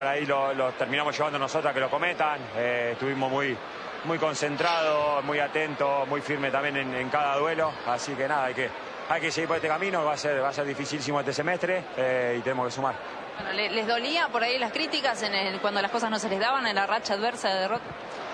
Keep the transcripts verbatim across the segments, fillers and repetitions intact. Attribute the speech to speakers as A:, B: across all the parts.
A: Ahí lo, lo terminamos llevando nosotros a que lo cometan. Eh, estuvimos muy, muy concentrados, muy atentos, muy firmes también en, en cada duelo. Así que nada, hay que, hay que seguir por este camino. Va a ser, va a ser dificilísimo este semestre eh, y tenemos que sumar.
B: Bueno, ¿les dolía por ahí las críticas en el, cuando las cosas no se les daban en la racha adversa de derrota?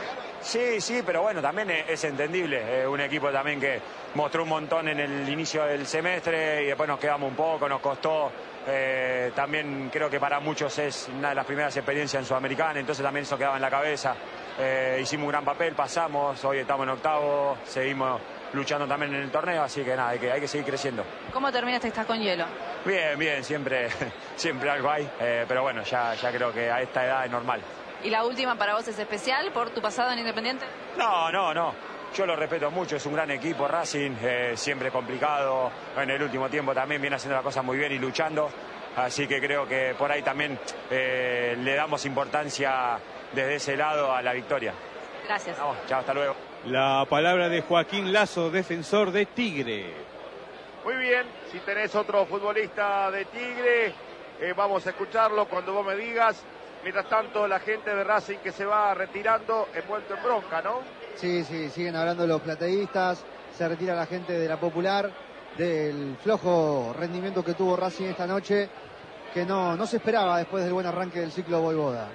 A: Sí, sí, pero bueno, también es, es entendible. Eh, un equipo también que mostró un montón en el inicio del semestre y después nos quedamos un poco, nos costó. Eh, también creo que para muchos es una de las primeras experiencias en Sudamericana, entonces también eso quedaba en la cabeza. Eh, hicimos un gran papel, pasamos, hoy estamos en octavo, seguimos luchando también en el torneo, así que nada, hay que, hay que seguir creciendo.
B: ¿Cómo terminaste esta con hielo?
A: Bien, bien, siempre, siempre algo hay, eh, pero bueno, ya, ya creo que a esta edad es normal.
B: ¿Y la última para vos es especial por tu pasado en Independiente?
A: No, no, no. Yo lo respeto mucho, es un gran equipo Racing, eh, siempre complicado, en el último tiempo también viene haciendo las cosas muy bien y luchando, así que creo que por ahí también eh, le damos importancia desde ese lado a la victoria.
B: Gracias.
A: Vamos, chao, hasta luego.
C: La palabra de Joaquín Lazo, defensor de Tigre.
D: Muy bien, si tenés otro futbolista de Tigre, eh, vamos a escucharlo cuando vos me digas. Mientras tanto, la gente de Racing que se va retirando, envuelto en bronca, ¿no?
E: Sí, sí, siguen hablando los plateístas, se retira la gente de la Popular, del flojo rendimiento que tuvo Racing esta noche, que no, no se esperaba después del buen arranque del ciclo Voivoda.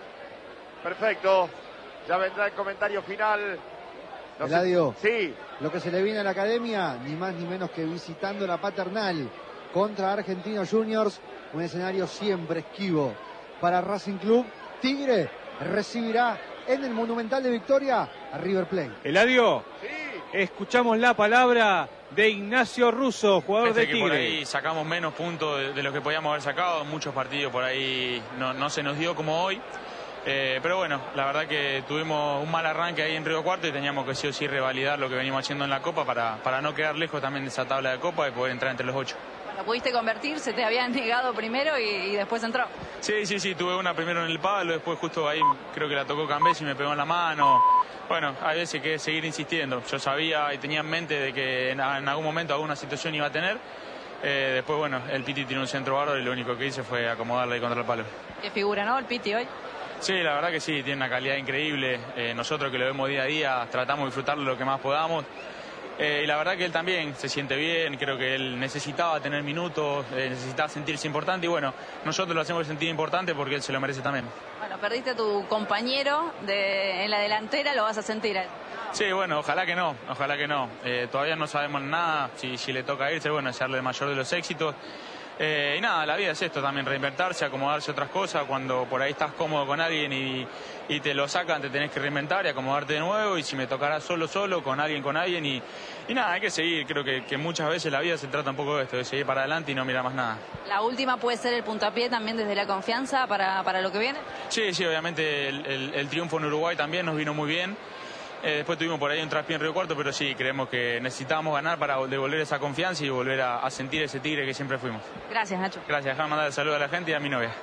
D: Perfecto, ya vendrá el comentario final.
E: No Eladio,
D: sé... sí.
E: Lo que se le viene a la academia, ni más ni menos que visitando la Paternal contra Argentinos Juniors, un escenario siempre esquivo para Racing Club. Tigre recibirá en el Monumental de Victoria a River Plate.
C: Eladio,
D: sí.
C: Escuchamos la palabra de Ignacio Russo, jugador
F: Parece
C: de
F: que
C: Tigre.
F: por ahí sacamos menos puntos de, de lo que podíamos haber sacado. En muchos partidos por ahí no, no se nos dio como hoy. Eh, pero bueno, la verdad que tuvimos un mal arranque ahí en Río Cuarto y teníamos que sí o sí revalidar lo que venimos haciendo en la Copa para, para no quedar lejos también de esa tabla de Copa y poder entrar entre los ocho.
B: Bueno, pudiste convertir, se te habían negado primero y, y después entró.
F: Sí, sí, sí, tuve una primero en el palo, después justo ahí creo que la tocó Cambés y me pegó en la mano. Bueno, hay veces que seguir insistiendo. Yo sabía y tenía en mente de que en, en algún momento alguna situación iba a tener. Eh, después, bueno, el Piti tiene un centro bárbaro y lo único que hice fue acomodarle contra el palo.
B: Qué figura, ¿no? El Piti hoy.
F: Sí, la verdad que sí, tiene una calidad increíble. Eh, nosotros que lo vemos día a día tratamos de disfrutarlo lo que más podamos. Eh, y la verdad que él también se siente bien, creo que él necesitaba tener minutos, eh, necesitaba sentirse importante y bueno, nosotros lo hacemos sentir importante porque él se lo merece también.
B: Bueno, perdiste a tu compañero de, en la delantera, lo vas a sentir.
F: Sí, bueno, ojalá que no, ojalá que no. Eh, todavía no sabemos nada, si, si le toca irse, bueno, desearle el mayor de los éxitos. Eh, y nada, la vida es esto también, reinventarse, acomodarse a otras cosas. Cuando por ahí estás cómodo con alguien y, y te lo sacan, te tenés que reinventar y acomodarte de nuevo. Y si me tocará solo, solo, con alguien, con alguien. Y, y nada, hay que seguir. Creo que, que muchas veces la vida se trata un poco de esto, de seguir para adelante y no mirar más nada.
B: ¿La última puede ser el puntapié también desde la confianza para, para lo que viene?
F: Sí, sí, obviamente el, el, el triunfo en Uruguay también nos vino muy bien. Eh, después tuvimos por ahí un traspié en Río Cuarto, pero sí, creemos que necesitábamos ganar para devolver esa confianza y volver a, a sentir ese Tigre que siempre fuimos.
B: Gracias, Nacho.
F: Gracias, déjame mandar el saludo a la gente y a mi novia.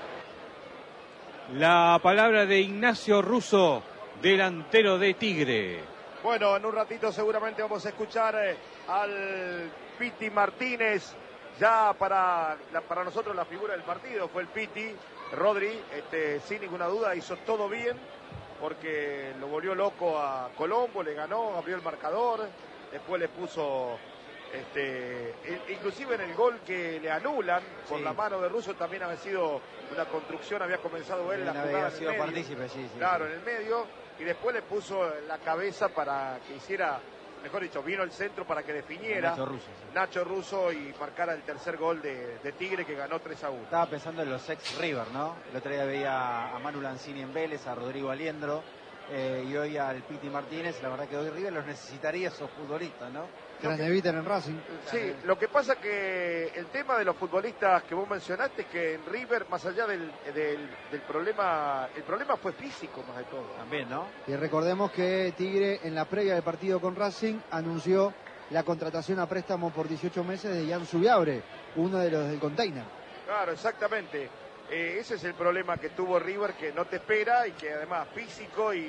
C: La palabra de Ignacio Russo, delantero de Tigre.
D: Bueno, en un ratito seguramente vamos a escuchar eh, al Piti Martínez. Ya para, la, para nosotros la figura del partido fue el Piti. Rodri, este, sin ninguna duda, hizo todo bien, porque lo volvió loco a Colombo, le ganó, abrió el marcador, después le puso, este, inclusive en el gol que le anulan por sí. La mano de Russo también había sido una construcción, había comenzado él la jugada
E: había
D: en
E: sido
D: el medio,
E: partícipe, sí, sí,
D: claro,
E: sí.
D: en el medio, y después le puso la cabeza para que hiciera, mejor dicho, vino el centro para que definiera
E: Nacho Russo, sí.
D: Nacho Russo y marcara el tercer gol de, de Tigre que ganó tres a uno.
G: Estaba pensando en los ex River, ¿no? El otro día veía a Manu Lanzini en Vélez, a Rodrigo Aliendro eh, y hoy al Piti Martínez. La verdad que hoy River los necesitaría esos futbolistas, ¿no?
E: Craneviter en Racing.
D: Sí, lo que pasa que el tema de los futbolistas que vos mencionaste es que en River, más allá del, del, del problema, el problema fue físico más de todo.
G: También, ¿no?
E: Y recordemos que Tigre en la previa del partido con Racing anunció la contratación a préstamo por dieciocho meses de Jan Subiabre, uno de los del container.
D: Claro, exactamente. Eh, ese es el problema que tuvo River, que no te espera y que además físico y,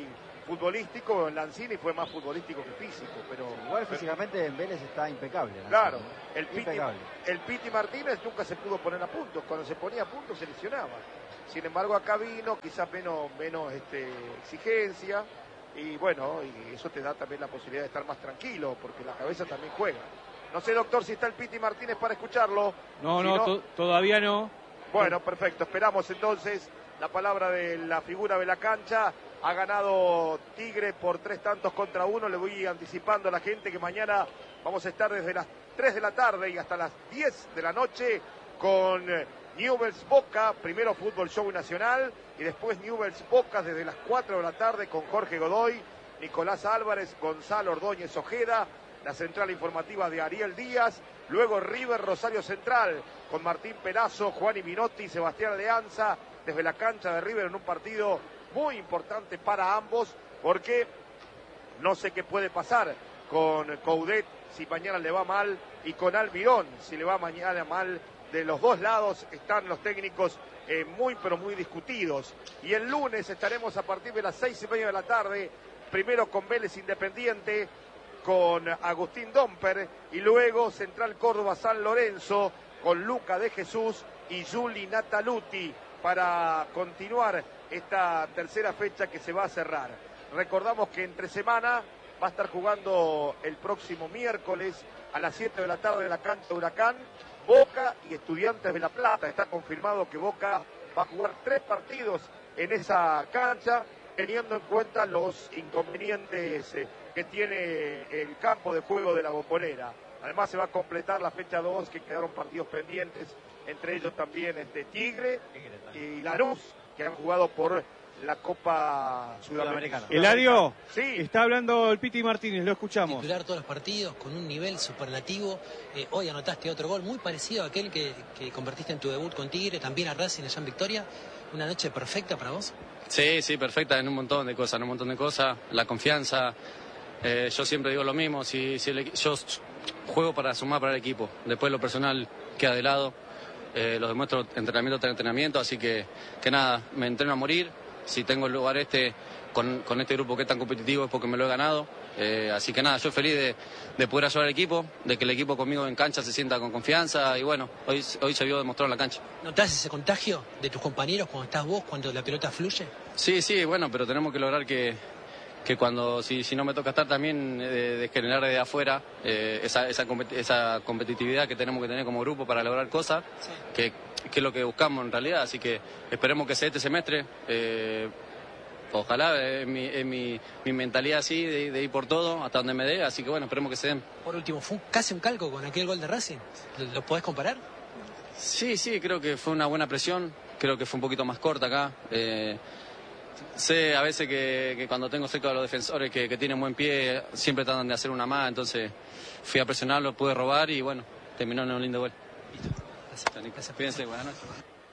D: futbolístico, Lanzini fue más futbolístico que físico, pero
G: igual físicamente en Vélez está impecable. Lanzini.
D: Claro, el Piti,
G: impecable.
D: el Piti Martínez nunca se pudo poner a punto, cuando se ponía a punto se lesionaba. Sin embargo acá vino, quizás menos, menos este, exigencia, y bueno, y eso te da también la posibilidad de estar más tranquilo, porque la cabeza también juega. No sé, doctor, si está el Piti Martínez para escucharlo.
C: No,
D: si
C: no, no... To todavía no.
D: Bueno, perfecto, esperamos entonces la palabra de la figura de la cancha. Ha ganado Tigre por tres tantos contra uno. Le voy anticipando a la gente que mañana vamos a estar desde las tres de la tarde y hasta las diez de la noche con Newell's Boca, primero Fútbol Show Nacional y después Newell's Boca desde las cuatro de la tarde con Jorge Godoy, Nicolás Álvarez, Gonzalo Ordóñez Ojeda, la central informativa de Ariel Díaz, luego River Rosario Central con Martín Perazo, Juan Minotti, Sebastián Leanza desde la cancha de River en un partido muy importante para ambos, porque no sé qué puede pasar con Coudet si mañana le va mal y con Almirón si le va mañana mal. De los dos lados están los técnicos eh, muy pero muy discutidos. Y el lunes estaremos a partir de las seis y media de la tarde, primero con Vélez Independiente, con Agustín Domper, y luego Central Córdoba San Lorenzo con Luca de Jesús y Juli Nataluti para continuar esta tercera fecha que se va a cerrar. Recordamos que entre semana va a estar jugando el próximo miércoles a las siete de la tarde en la cancha Huracán, Boca y Estudiantes de La Plata. Está confirmado que Boca va a jugar tres partidos en esa cancha, teniendo en cuenta los inconvenientes eh, que tiene el campo de juego de la Bombonera. Además se va a completar la fecha dos, que quedaron partidos pendientes, entre ellos también este Tigre y Lanús, que han jugado por la Copa Sudamericana.
C: Eladio,
D: sí.
C: Está hablando el Piti Martínez, lo escuchamos.
H: Titular todos los partidos con un nivel superlativo. Eh, hoy anotaste otro gol muy parecido a aquel que, que convertiste en tu debut con Tigre, también a Racing allá en Victoria. ¿Una noche perfecta para vos?
I: Sí, sí, perfecta en un montón de cosas, en un montón de cosas. La confianza, eh, yo siempre digo lo mismo, si, si el, yo juego para sumar para el equipo, después lo personal queda de lado, eh, lo demuestro entrenamiento tras entrenamiento, así que, que nada, me entreno a morir. Si tengo el lugar este con, con este grupo que es tan competitivo es porque me lo he ganado, eh, así que nada, yo feliz de, de poder ayudar al equipo, de que el equipo conmigo en cancha se sienta con confianza y bueno, hoy, hoy se vio demostrado en la cancha.
H: ¿Notás ese contagio de tus compañeros cuando estás vos, cuando la pelota fluye?
I: Sí, sí, bueno, pero tenemos que lograr que, que cuando, si, si no me toca estar también, eh, de generar de afuera eh, esa, esa, esa competitividad que tenemos que tener como grupo para lograr cosas, sí. que, que es lo que buscamos en realidad, así que esperemos que sea este semestre, eh, ojalá, es mi, es mi, mi mentalidad así, de, de ir por todo, hasta donde me dé, así que bueno, esperemos que se den.
H: Por último, fue casi un calco con aquel gol de Racing, ¿lo, lo podés comparar?
I: Sí, sí, creo que fue una buena presión, creo que fue un poquito más corta acá, eh, sé a veces que, que cuando tengo cerca de los defensores que, que tienen buen pie, siempre tratan de hacer una más, entonces fui a presionarlo, pude robar y bueno, terminó en un lindo gol. Gracias. Cuídense, buenas noches.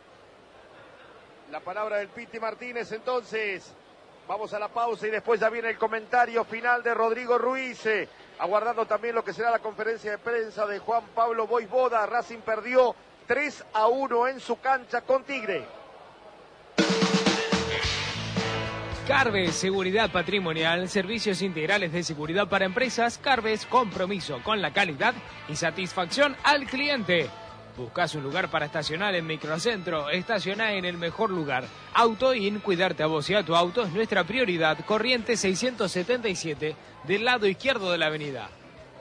D: La palabra del Piti Martínez, entonces. Vamos a la pausa y después ya viene el comentario final de Rodrigo Ruiz. Eh, aguardando también lo que será la conferencia de prensa de Juan Pablo Voivoda. Racing perdió tres a uno en su cancha con Tigre.
J: Carves, seguridad patrimonial, servicios integrales de seguridad para empresas. Carves, compromiso con la calidad y satisfacción al cliente. Buscas un lugar para estacionar en Microcentro, estaciona en el mejor lugar. AutoIn, cuidarte a vos y a tu auto es nuestra prioridad. Corrientes seiscientos setenta y siete, del lado izquierdo de la avenida.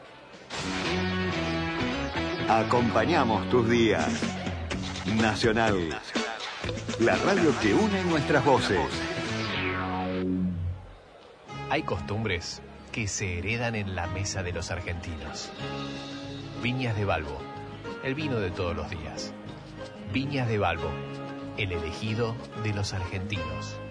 K: Acompañamos tus días. Nacional, la radio que une nuestras voces.
L: Hay costumbres que se heredan en la mesa de los argentinos. Viñas de Balbo, el vino de todos los días. Viñas de Balbo, el elegido de los argentinos.